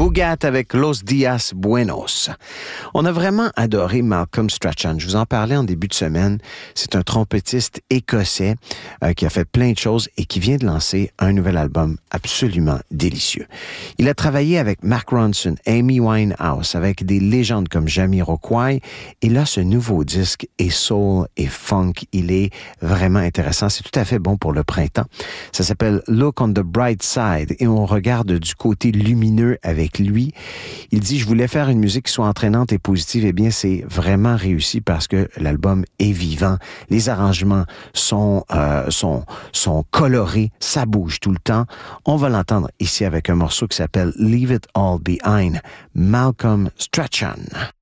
Bougat avec Los Dias Buenos. On a vraiment adoré Malcolm Strachan. Je vous en parlais en début de semaine. C'est un trompettiste écossais qui a fait plein de choses et qui vient de lancer un nouvel album absolument délicieux. Il a travaillé avec Mark Ronson, Amy Winehouse, avec des légendes comme Jamiroquai. Et là, ce nouveau disque est soul et funk. Il est vraiment intéressant. C'est tout à fait bon pour le printemps. Ça s'appelle Look on the Bright Side et on regarde du côté lumineux avec lui. Il dit, je voulais faire une musique qui soit entraînante et positive. Eh bien, c'est vraiment réussi parce que l'album est vivant. Les arrangements sont colorés. Ça bouge tout le temps. On va l'entendre ici avec un morceau qui s'appelle Leave It All Behind. Malcolm Strachan.